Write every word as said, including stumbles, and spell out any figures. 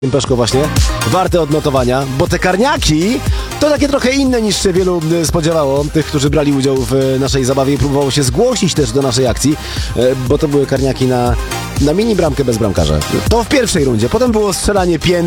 Peszko właśnie, warte odnotowania, bo te karniaki to takie trochę inne niż się wielu spodziewało, tych, którzy brali udział w naszej zabawie i próbowało się zgłosić też do naszej akcji, bo to były karniaki na, na mini bramkę bez bramkarza. To w pierwszej rundzie, potem było strzelanie pięt